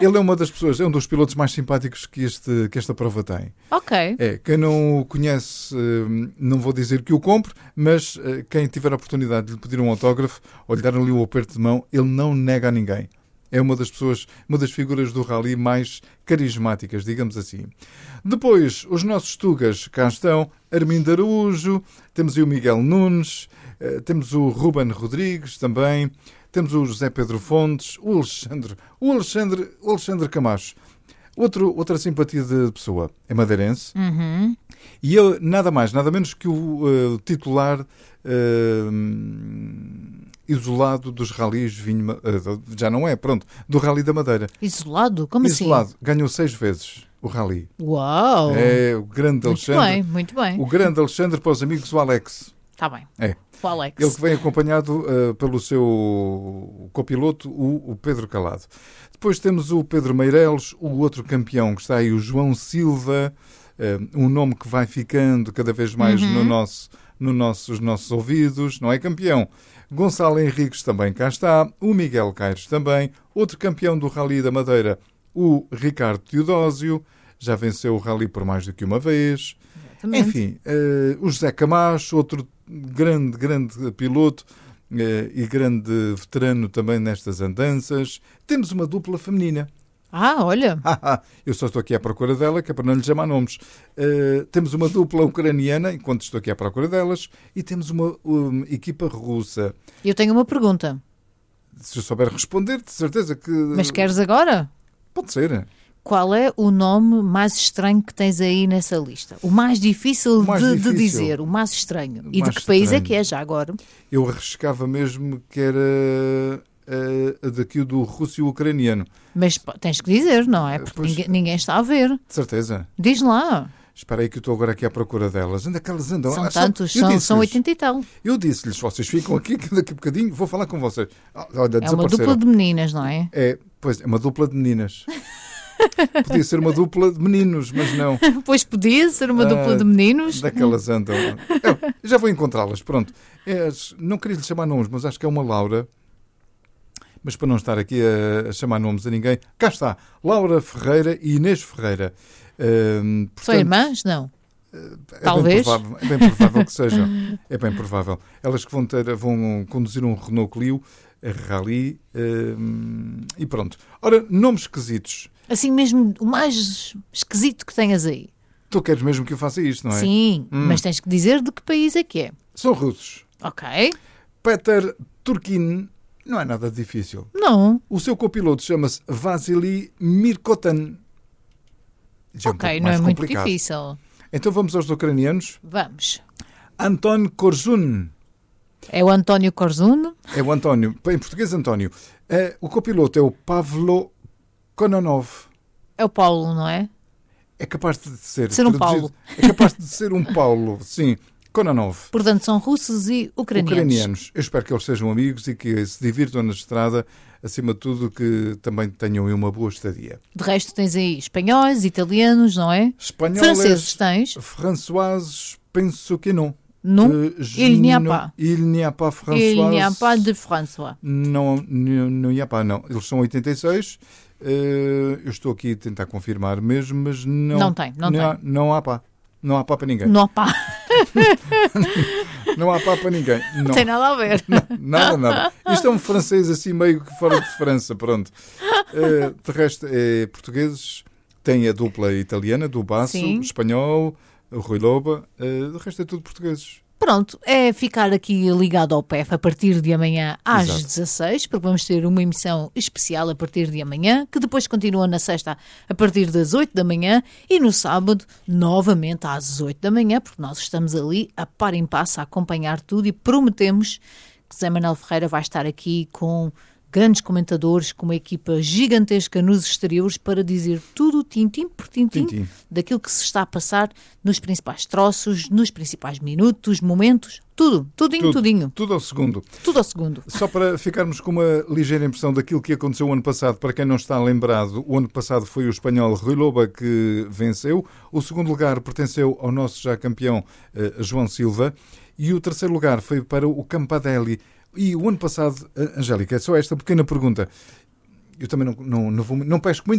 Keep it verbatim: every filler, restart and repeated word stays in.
Ele é uma das pessoas, é um dos pilotos mais simpáticos que, este, que esta prova tem. Ok. É, quem não o conhece, não vou dizer que o compre, mas quem tiver a oportunidade de lhe pedir um autógrafo ou lhe dar ali um aperto de mão, ele não nega a ninguém. É uma das pessoas, uma das figuras do rally mais carismáticas, digamos assim. Depois, os nossos tugas cá estão, Armindo Araújo, temos aí o Miguel Nunes, temos o Ruben Rodrigues também, temos o José Pedro Fontes, o Alexandre, o Alexandre, o Alexandre Camacho. Outro, outra simpatia de pessoa, é madeirense. Uhum. E ele, nada mais, nada menos que o uh, titular uh, isolado dos ralis vinho, uh, já não é, pronto, do Rally da Madeira. Isolado? Como isolado. assim? Ganhou seis vezes o rally. Uau! É o grande muito Alexandre. Muito bem, muito bem. O grande Alexandre para os amigos, o Alex. Está bem. É. O Alex. Ele que vem acompanhado uh, pelo seu copiloto, o, o Pedro Calado. Depois temos o Pedro Meireles, o outro campeão que está aí, o João Silva, uh, um nome que vai ficando cada vez mais uhum. no nosso, no nossos, nossos ouvidos, não é campeão? Gonçalo Henriques também cá está, o Miguel Caires também, outro campeão do Rally da Madeira, o Ricardo Teodósio, já venceu o Rally por mais do que uma vez. Exatamente. Enfim, uh, o José Camacho, outro grande, grande piloto uh, e grande veterano também nestas andanças. Temos uma dupla feminina. Ah, olha. Eu só estou aqui à procura dela, que é para não lhe chamar nomes. Uh, temos uma dupla ucraniana, enquanto estou aqui à procura delas, e temos uma, uma equipa russa. Eu tenho uma pergunta. Se eu souber responder, de certeza que... Mas queres agora? Pode ser. Qual é o nome mais estranho que tens aí nessa lista? O mais difícil, o mais de, difícil. de dizer, o mais estranho. O e mais de que país estranho. é que é já agora? Eu arriscava mesmo que era a, a daqui do russo e ucraniano. Mas tens que dizer, não é? Porque Pois, ninguém, ninguém está a ver. De certeza. Diz lá. Espera aí que eu estou agora aqui à procura delas. Onde é que elas andam? São Ah, tantos, eu são, disse-lhes- são oitenta e tal. Eu disse-lhes, vocês ficam aqui que daqui a bocadinho vou falar com vocês. Ah, olha, É uma desapareceram. dupla de meninas, não é? É, pois, é uma dupla de meninas. Podia ser uma dupla de meninos, mas não. Pois podia ser uma Ah, dupla de meninos. Daquelas andam. Eu, já vou encontrá-las, pronto. É, não queria lhe chamar nomes, mas acho que é uma Laura. Mas para não estar aqui a, a chamar nomes a ninguém, cá está, Laura Ferreira e Inês Ferreira. Ahm, São portanto, irmãs? Não. é Talvez. Bem provável, é bem provável que sejam. É bem provável. Elas que vão, ter, vão conduzir um Renault Clio Rally ahm, e pronto. Ora, nomes esquisitos. Assim mesmo, o mais esquisito que tenhas aí. Tu queres mesmo que eu faça isto, não é? Sim, Hum. mas tens que dizer de que país é que é. São russos. Ok? Peter Turkin não é nada difícil. Não. O seu copiloto chama-se Vasily Mirkotan. Já é um Ok, pouco não é mais muito complicado. difícil. Então vamos aos ucranianos. Vamos. Anton Korzun. É o António Korzun? É o António. Em português, António. Eh, o copiloto é o Pavlo Kononov. É o Paulo, não é? É capaz de ser, De ser um traduzido- Paulo. É capaz de ser um Paulo, sim. Kononov. Portanto, são russos e ucranianos. Ucranianos. Eu espero que eles sejam amigos e que se divirtam na estrada, acima de tudo, que também tenham uma boa estadia. De resto, tens aí espanhóis, italianos, não é? Espanhóis, Franceses tens? Françoises, penso que não. Não? Euh, Il n'y a não- pas. Il n'y a pas Françoise. Il n'y a pas de François. Não, não, não ia pá, não. Eles são oitenta e seis. eh, eu estou aqui a tentar confirmar mesmo, mas não. Não tem, não há, tem. não há pá. Não há pá para ninguém. Não, pá. Não há pá para ninguém. Não. Não tem nada a ver. Não, nada, nada. Isto é um francês assim meio que fora de França, pronto. Eh, de resto, é portugueses. Tem a dupla italiana, do Basso, Sim. espanhol, o Rui Loba. Eh, de resto é tudo portugueses. Pronto, é ficar aqui ligado ao P E F a partir de amanhã às Exato. dezasseis, porque vamos ter uma emissão especial a partir de amanhã, que depois continua na sexta a partir das oito da manhã e no sábado novamente às oito da manhã, porque nós estamos ali a par em passo a acompanhar tudo e prometemos que Zé Manuel Ferreira vai estar aqui com grandes comentadores, com uma equipa gigantesca nos exteriores para dizer tudo tintim por tintim, Tintim. daquilo que se está a passar nos principais troços, nos principais minutos, momentos, tudo, tudinho, Tudo, tudinho, tudo ao segundo. tudo ao segundo. Só para ficarmos com uma ligeira impressão daquilo que aconteceu o ano passado, para quem não está lembrado, o ano passado foi o espanhol Rui Loba que venceu, o segundo lugar pertenceu ao nosso já campeão eh, João Silva e o terceiro lugar foi para o Campadelli. E o ano passado, Angélica, é só esta pequena pergunta. eu também não, não, não, vou, não pesco muito.